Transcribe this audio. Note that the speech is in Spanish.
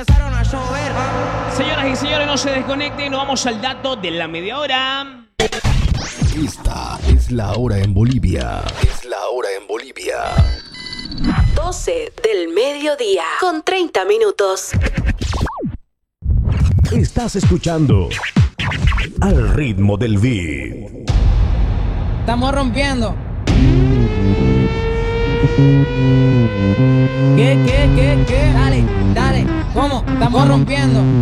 Empezaron a llover. Señoras y señores, no se desconecten, nos vamos al dato de la media hora. Esta es la hora en Bolivia. Es la hora en Bolivia. 12 del mediodía, con 30 minutos. Estás escuchando Al ritmo del beat. Estamos rompiendo. ¿Qué? Dale, ¿cómo? Estamos rompiendo.